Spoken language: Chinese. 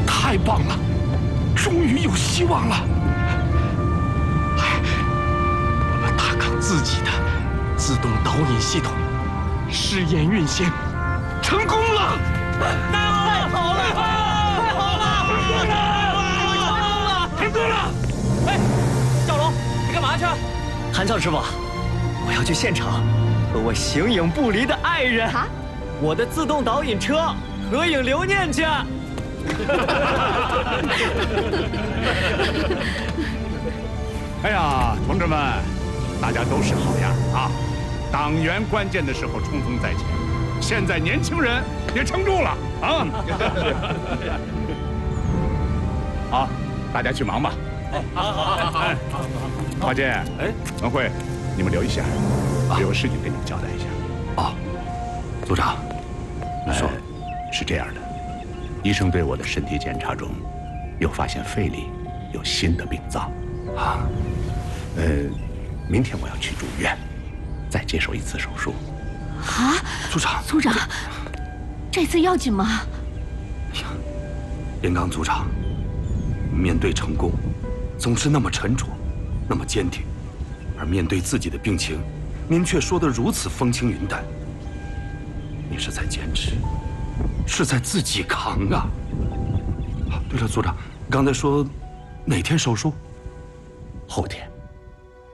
太棒了，终于有希望了！大康自己的自动导引系统试验运行成功了！ 太好了！太好了！ 成功了！ 哎，赵龙，你干嘛去？ 韩少师傅，我要去现场和我形影不离的爱人，我的自动导引车合影留念去。 哎呀，同志们，大家都是好样啊！党员关键的时候冲锋在前，现在年轻人也撑住了啊！好，大家去忙吧。好。华健，哎，文慧，你们留一下，我有事情跟你们交代一下。 哦，组长，你说， 是这样的，医生对我的身体检查中，又发现肺里有新的病灶，啊，明天我要去住院，再接受一次手术。 啊，组长，这次要紧吗？ 连刚组长，面对成功，总是那么沉着，那么坚定，而面对自己的病情，您却说得如此风轻云淡。您是在坚持，是在自己扛啊！对了，组长，刚才说哪天手术？ 后天。